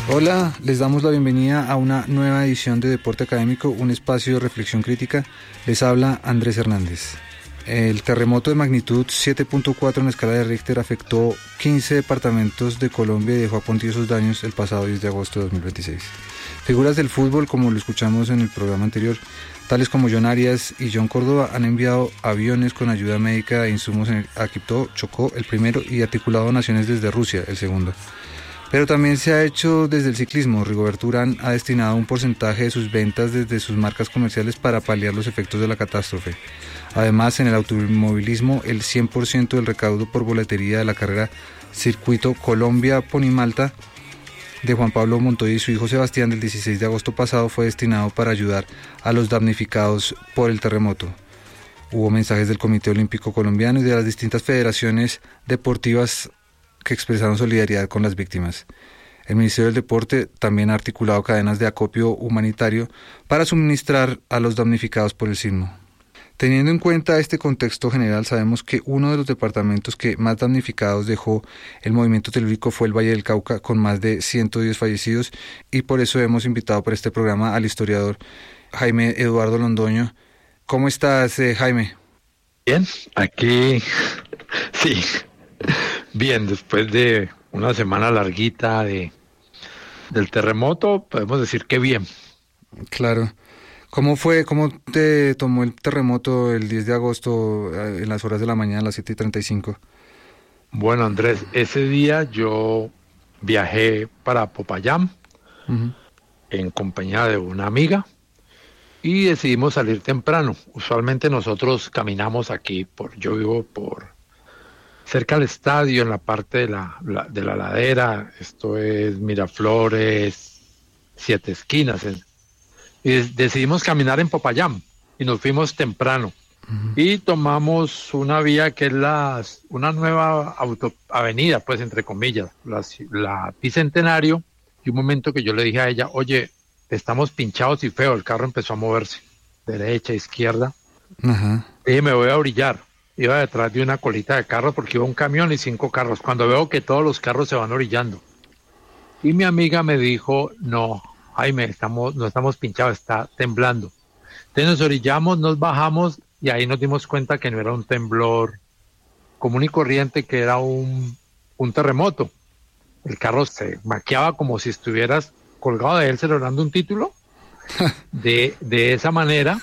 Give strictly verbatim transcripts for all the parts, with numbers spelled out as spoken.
Hola, les damos la bienvenida a una nueva edición de Deporte Académico, un espacio de reflexión crítica. Les habla Andrés Hernández. El terremoto de magnitud siete punto cuatro en la escala de Richter afectó quince departamentos de Colombia y dejó cuantiosos daños el pasado diez de agosto de dos mil veintiséis. Figuras del fútbol, como lo escuchamos en el programa anterior, tales como John Arias y John Córdoba, han enviado aviones con ayuda médica e insumos a Quibdó, Chocó, el primero, y articulado donaciones desde Rusia, el segundo. Pero también se ha hecho desde el ciclismo. Rigoberto Urán ha destinado un porcentaje de sus ventas desde sus marcas comerciales para paliar los efectos de la catástrofe. Además, en el automovilismo, el cien por ciento del recaudo por boletería de la carrera Circuito Colombia-Ponimalta de Juan Pablo Montoya y su hijo Sebastián del dieciséis de agosto pasado fue destinado para ayudar a los damnificados por el terremoto. Hubo mensajes del Comité Olímpico Colombiano y de las distintas federaciones deportivas que expresaron solidaridad con las víctimas. El Ministerio del Deporte también ha articulado cadenas de acopio humanitario para suministrar a los damnificados por el sismo. Teniendo en cuenta este contexto general, sabemos que uno de los departamentos que más damnificados dejó el movimiento telúrico fue el Valle del Cauca, con más de ciento diez fallecidos, y por eso hemos invitado para este programa al historiador Jaime Eduardo Londoño. ¿Cómo estás, eh, Jaime? Bien, aquí sí, bien, después de una semana larguita de del terremoto, podemos decir que bien. Claro. ¿Cómo fue, cómo te tomó el terremoto el diez de agosto en las horas de la mañana, a las siete y treinta y cinco? Bueno, Andrés, ese día yo viajé para Popayán uh-huh. en compañía de una amiga y decidimos salir temprano. Usualmente nosotros caminamos aquí, por yo vivo por cerca del estadio, en la parte de la, la, de la ladera. Esto es Miraflores, Siete Esquinas, en, y decidimos caminar en Popayán y nos fuimos temprano uh-huh. y tomamos una vía que es la, una nueva auto, avenida, pues entre comillas, la, la Bicentenario, y un momento que yo le dije a ella, oye, estamos pinchados y feo, el carro empezó a moverse, derecha, izquierda, uh-huh. y dije, me voy a orillar, iba detrás de una colita de carros porque iba un camión y cinco carros, cuando veo que todos los carros se van orillando, y mi amiga me dijo, no, Jaime, estamos, no estamos pinchados, está temblando. Entonces nos orillamos, nos bajamos y ahí nos dimos cuenta que no era un temblor común y corriente, que era un, un terremoto. El carro se maqueaba como si estuvieras colgado de él celebrando un título. De, de esa manera,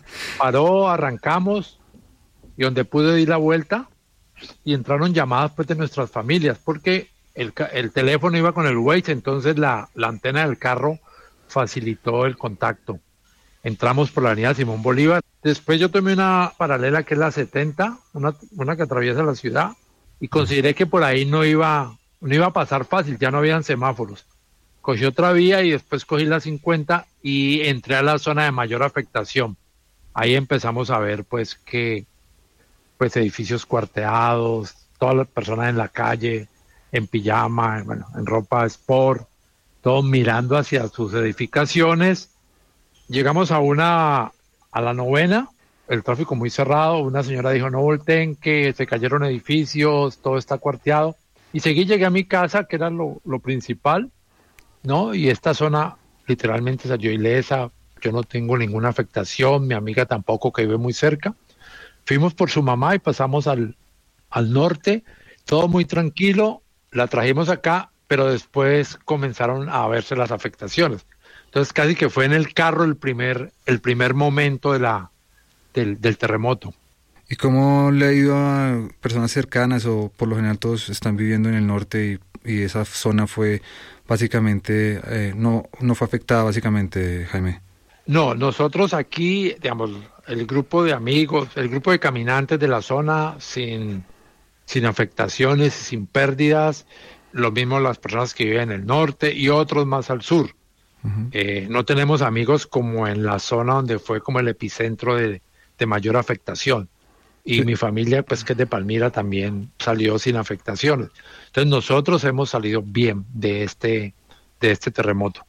paró, arrancamos y donde pude ir la vuelta y entraron llamadas pues de nuestras familias porque el, el teléfono iba con el Waze, entonces la, la antena del carro facilitó el contacto. Entramos por la avenida Simón Bolívar. Después yo tomé una paralela que es la setenta, una, una que atraviesa la ciudad, y consideré que por ahí no iba, no iba a pasar fácil, ya no habían semáforos. Cogí otra vía y después cogí la cincuenta y entré a la zona de mayor afectación. Ahí empezamos a ver pues que pues edificios cuarteados, todas las personas en la calle, en pijama, bueno, en ropa sport, todos mirando hacia sus edificaciones. Llegamos a una, a la novena, el tráfico muy cerrado, una señora dijo no volteen, que se cayeron edificios, todo está cuarteado, y seguí, llegué a mi casa, que era lo, lo principal, ¿no? Y esta zona literalmente salió ilesa, yo no tengo ninguna afectación, mi amiga tampoco, que vive muy cerca. Fuimos por su mamá y pasamos al, al norte, todo muy tranquilo, la trajimos acá, pero después comenzaron a verse las afectaciones. Entonces casi que fue en el carro el primer, el primer momento de la, del, del terremoto. ¿Y cómo le ha ido a personas cercanas, o por lo general todos están viviendo en el norte y, y esa zona fue básicamente, eh, no, no fue afectada básicamente, Jaime? No, nosotros aquí, digamos, el grupo de amigos, el grupo de caminantes de la zona sin, sin afectaciones, sin pérdidas, lo mismo las personas que viven en el norte y otros más al sur. Uh-huh. Eh, no tenemos amigos como en la zona donde fue como el epicentro de, de mayor afectación. Y sí. Mi familia, pues que es de Palmira, también salió sin afectaciones. Entonces nosotros hemos salido bien de este, de este terremoto.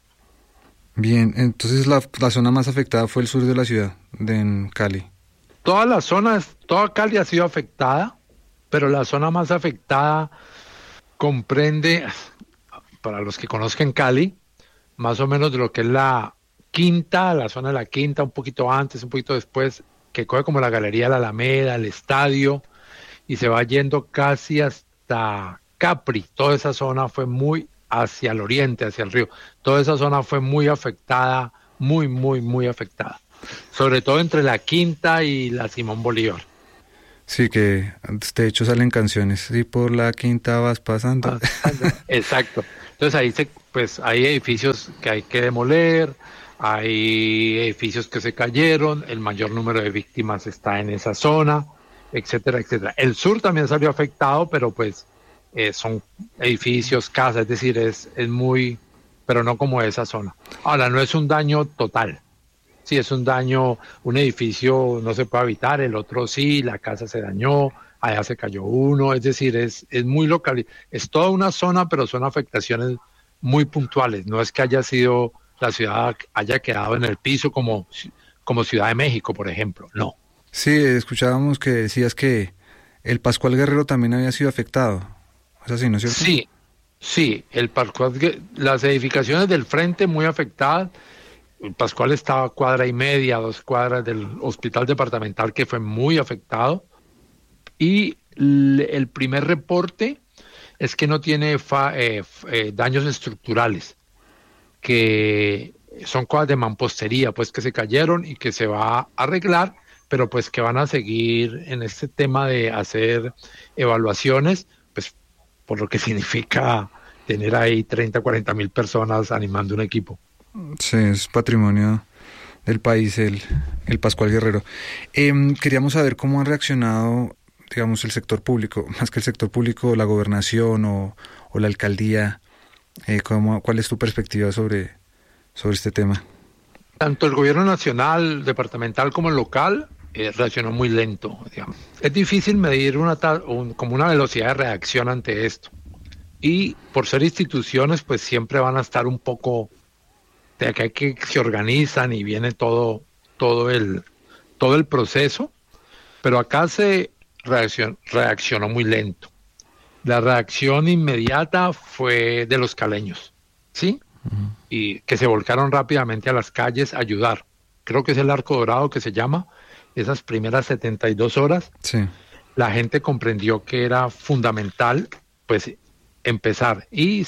Bien, entonces la, la zona más afectada fue el sur de la ciudad, de en Cali. Toda la zona, toda Cali ha sido afectada, pero la zona más afectada comprende, para los que conozcan Cali, más o menos de lo que es la Quinta, la zona de la Quinta, un poquito antes, un poquito después, que coge como la Galería de la Alameda, el estadio, y se va yendo casi hasta Capri. Toda esa zona fue muy hacia el oriente, hacia el río. Toda esa zona fue muy afectada, muy, muy, muy afectada. Sobre todo entre la Quinta y la Simón Bolívar. Sí, que de hecho salen canciones, sí, por la Quinta vas pasando. Exacto. Entonces ahí se, pues hay edificios que hay que demoler, hay edificios que se cayeron, el mayor número de víctimas está en esa zona, etcétera, etcétera. El sur también salió afectado, pero pues eh, son edificios, casas, es decir, es, es muy, pero no como esa zona. Ahora, no es un daño total. Sí, es un daño, un edificio no se puede habitar, el otro sí, la casa se dañó, allá se cayó uno, es decir, es, es muy local, es toda una zona, pero son afectaciones muy puntuales, no es que haya sido, la ciudad haya quedado en el piso como, como Ciudad de México, por ejemplo, no. Sí, escuchábamos que decías que el Pascual Guerrero también había sido afectado, ¿es así, no es cierto? Sí, sí, el Pascual, las edificaciones del frente muy afectadas. El Pascual estaba a cuadra y media, dos cuadras del hospital departamental, que fue muy afectado. Y el primer reporte es que no tiene fa, eh, eh, daños estructurales, que son cosas de mampostería, pues que se cayeron y que se va a arreglar, pero pues que van a seguir en este tema de hacer evaluaciones, pues por lo que significa tener ahí treinta, cuarenta mil personas animando un equipo. Sí, es patrimonio del país, el, el Pascual Guerrero. Eh, queríamos saber cómo han reaccionado, digamos, el sector público, más que el sector público, la gobernación o, o la alcaldía. Eh, cómo, ¿Cuál es tu perspectiva sobre, sobre este tema? Tanto el gobierno nacional, departamental como el local eh, reaccionó muy lento, digamos. Es difícil medir una tal, un, como una velocidad de reacción ante esto. Y por ser instituciones, pues siempre van a estar un poco... de acá que se organizan y viene todo, todo el, todo el proceso, pero acá se reaccion, reaccionó muy lento. La reacción inmediata fue de los caleños, ¿sí? Uh-huh. Y que se volcaron rápidamente a las calles a ayudar. Creo que es el Arco Dorado que se llama, esas primeras setenta y dos horas. Sí. La gente comprendió que era fundamental, pues, empezar. Y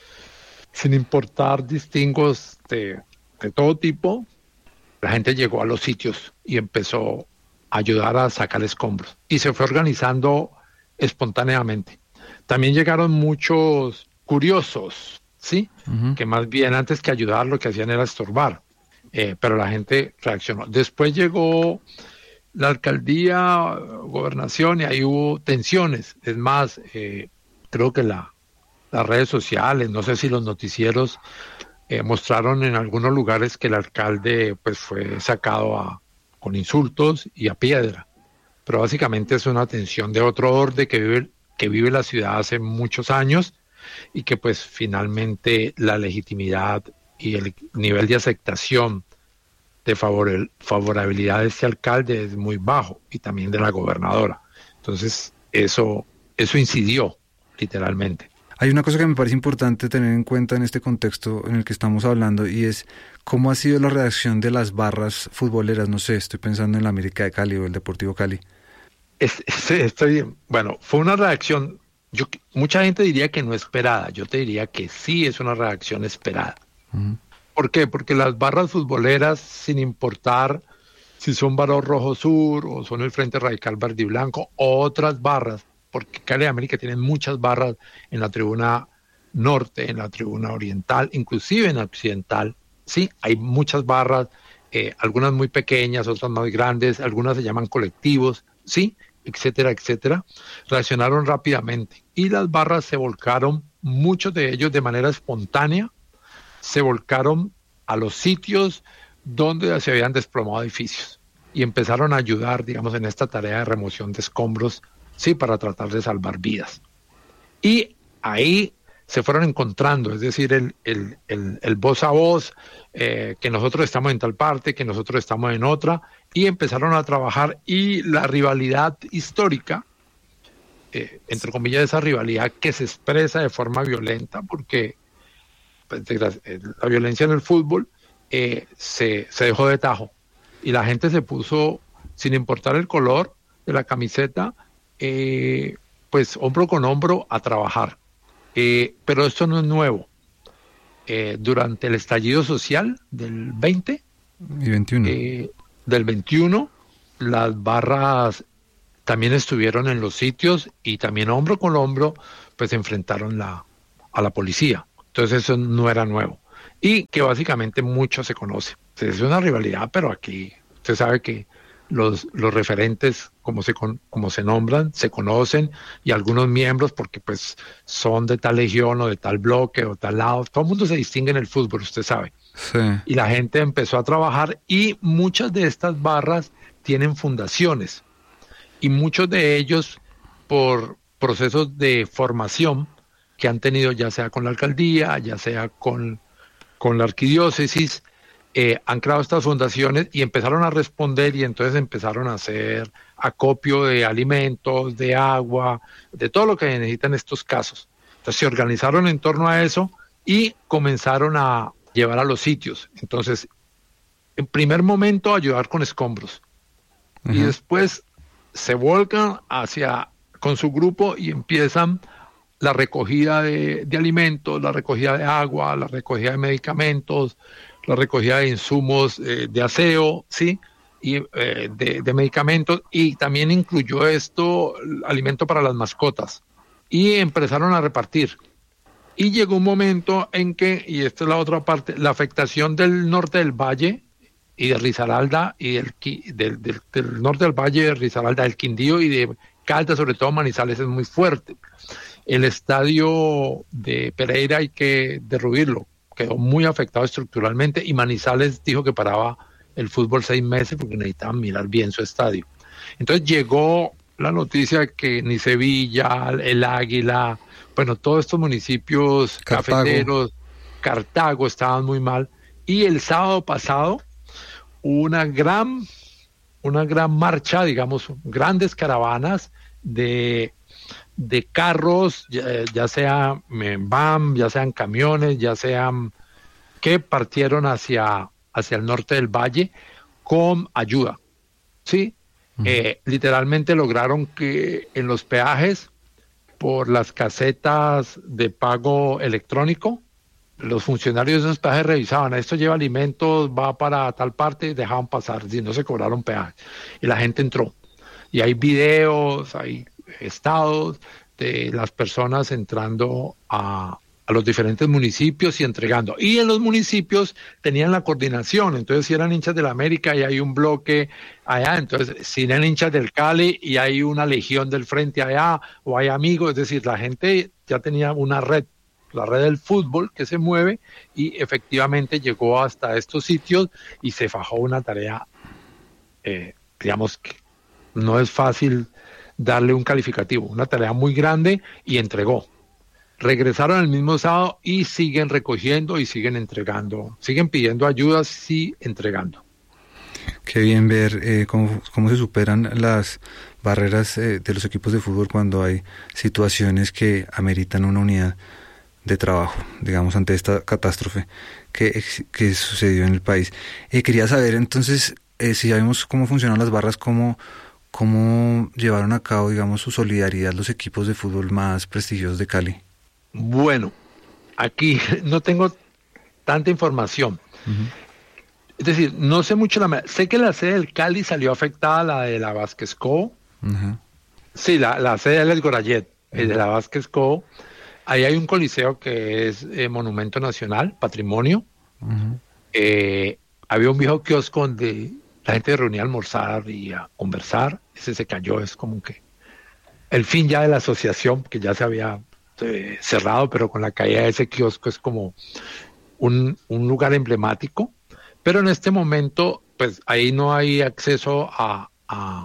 sin importar distingos de, de todo tipo, la gente llegó a los sitios y empezó a ayudar a sacar escombros. Y se fue organizando espontáneamente. También llegaron muchos curiosos, ¿sí? Uh-huh. Que más bien antes que ayudar lo que hacían era estorbar. Eh, pero la gente reaccionó. Después llegó la alcaldía, gobernación, y ahí hubo tensiones. Es más, eh, creo que la las redes sociales, no sé si los noticieros eh, mostraron en algunos lugares que el alcalde pues fue sacado a, con insultos y a piedra, pero básicamente es una tensión de otro orden que vive, que vive la ciudad hace muchos años y que pues finalmente la legitimidad y el nivel de aceptación de favor, favorabilidad de este alcalde es muy bajo y también de la gobernadora. Entonces eso, eso incidió literalmente. Hay una cosa que me parece importante tener en cuenta en este contexto en el que estamos hablando y es cómo ha sido la reacción de las barras futboleras. No sé, estoy pensando en la América de Cali o el Deportivo Cali. Es, es, estoy, bueno, fue una reacción, yo, mucha gente diría que no esperada, yo te diría que sí es una reacción esperada. Uh-huh. ¿Por qué? Porque las barras futboleras, sin importar si son Barón Rojo Sur o son el Frente Radical Verde y Blanco o otras barras, porque Cali y América tienen muchas barras en la tribuna norte, en la tribuna oriental, inclusive en la occidental, sí, hay muchas barras, eh, algunas muy pequeñas, otras más grandes, algunas se llaman colectivos, sí, etcétera, etcétera, reaccionaron rápidamente y las barras se volcaron, muchos de ellos de manera espontánea, se volcaron a los sitios donde se habían desplomado edificios y empezaron a ayudar, digamos, en esta tarea de remoción de escombros, sí, para tratar de salvar vidas. Y ahí se fueron encontrando, es decir, el, el, el, el voz a voz, eh, que nosotros estamos en tal parte, que nosotros estamos en otra, y empezaron a trabajar, y la rivalidad histórica, eh, entre comillas, esa rivalidad que se expresa de forma violenta, porque pues, la violencia en el fútbol eh, se, se dejó de tajo y la gente se puso, sin importar el color de la camiseta, eh, pues hombro con hombro a trabajar. Eh, pero esto no es nuevo. Eh, durante el estallido social del veinte y veintiuno. Eh, del veintiuno, las barras también estuvieron en los sitios y también hombro con hombro pues enfrentaron la, a la policía. Entonces eso no era nuevo y que básicamente mucho se conoce. Es una rivalidad, pero aquí usted sabe que los, los referentes, como se, como se nombran, se conocen, y algunos miembros porque pues son de tal legión o de tal bloque o tal lado. Todo el mundo se distingue en el fútbol, usted sabe. Sí. Y la gente empezó a trabajar y muchas de estas barras tienen fundaciones y muchos de ellos por procesos de formación que han tenido ya sea con la alcaldía, ya sea con, con la arquidiócesis, eh, han creado estas fundaciones y empezaron a responder y entonces empezaron a hacer acopio de alimentos, de agua, de todo lo que necesitan estos casos. Entonces se organizaron en torno a eso y comenzaron a llevar a los sitios. Entonces, en primer momento ayudar con escombros. Uh-huh. Y después se volcan hacia con su grupo y empiezan la recogida de, de alimentos, la recogida de agua, la recogida de medicamentos, la recogida de insumos eh, de aseo, ¿sí? Y eh, de, de medicamentos, y también incluyó esto, alimento para las mascotas. Y empezaron a repartir. Y llegó un momento en que, y esta es la otra parte, la afectación del norte del valle y de Risaralda y del, del, del, del norte del valle de Risaralda, del Quindío y de Caldas, sobre todo Manizales, es muy fuerte. El estadio de Pereira hay que derruirlo, quedó muy afectado estructuralmente y Manizales dijo que paraba el fútbol seis meses porque necesitaban mirar bien su estadio. Entonces llegó la noticia que ni Sevilla, el Águila, bueno, todos estos municipios Cartago. cafeteros, Cartago estaban muy mal, y el sábado pasado una gran, una gran marcha, digamos, grandes caravanas de, de carros, ya, ya sea en van, ya sean camiones, ya sean que partieron hacia, hacia el norte del valle con ayuda, ¿sí? Uh-huh. Eh, literalmente lograron que en los peajes, por las casetas de pago electrónico, los funcionarios de esos peajes revisaban, esto lleva alimentos, va para tal parte, dejaban pasar, si no se cobraron peajes. Y la gente entró. Y hay videos, hay estados de las personas entrando a, a los diferentes municipios y entregando. Y en los municipios tenían la coordinación, entonces si eran hinchas de la América y hay un bloque allá, entonces si eran hinchas del Cali y hay una legión del frente allá, o hay amigos, es decir, la gente ya tenía una red, la red del fútbol que se mueve, y efectivamente llegó hasta estos sitios y se fajó una tarea, eh, digamos que no es fácil darle un calificativo, una tarea muy grande, y entregó. Regresaron el mismo sábado y siguen recogiendo y siguen entregando, siguen pidiendo ayuda, sí, entregando. Qué bien ver eh, cómo, cómo se superan las barreras eh, de los equipos de fútbol cuando hay situaciones que ameritan una unidad de trabajo, digamos, ante esta catástrofe que, que sucedió en el país. Eh, quería saber entonces, eh, si ya vimos cómo funcionan las barras, cómo, cómo llevaron a cabo, digamos, su solidaridad los equipos de fútbol más prestigiosos de Cali. Bueno, aquí no tengo tanta información. Uh-huh. Es decir, no sé mucho la... Sé que la sede del Cali salió afectada, la de la Vázquez Co. Uh-huh. Sí, la, la sede del Gorayet, uh-huh. de la Vázquez Co. Ahí hay un coliseo que es eh, Monumento Nacional, Patrimonio. Uh-huh. Eh, había un viejo kiosco donde la gente reunía a almorzar y a conversar. Ese se cayó, es como que el fin ya de la asociación, que ya se había eh, cerrado, pero con la caída de ese kiosco es como un, un lugar emblemático. Pero en este momento, pues ahí no hay acceso a, a,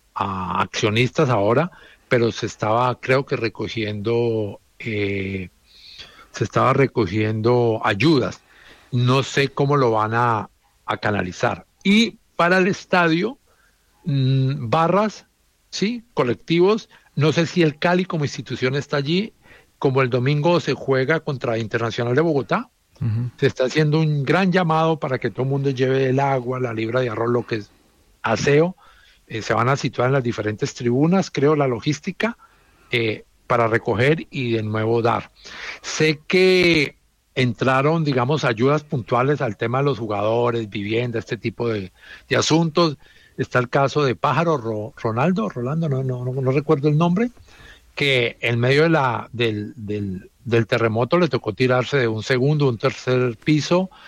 a accionistas ahora, pero se estaba, creo que recogiendo... Eh, se estaba recogiendo ayudas, no sé cómo lo van a, a canalizar. Y para el estadio, mmm, barras, sí, colectivos, no sé si el Cali como institución está allí, como el domingo se juega contra Internacional de Bogotá, Uh-huh. Se está haciendo un gran llamado para que todo el mundo lleve el agua, la libra de arroz, lo que es aseo. Eh, se van a situar en las diferentes tribunas, creo, la logística, eh, para recoger y de nuevo dar. Sé que entraron, digamos, ayudas puntuales al tema de los jugadores, vivienda, este tipo de, de asuntos. Está el caso de Pájaro Ro, Ronaldo, Rolando, no, no, no, no recuerdo el nombre, que en medio de la, del, del, del terremoto le tocó tirarse de un segundo, un tercer piso,